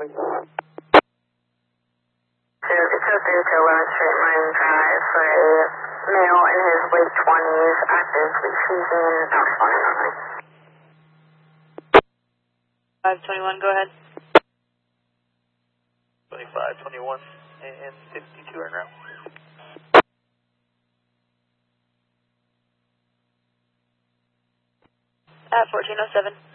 to 11th Street Marine Drive for a male in his late 20s, actively seeking alcohol. 521, go ahead. 25, 21, and 52 right now. At 1407.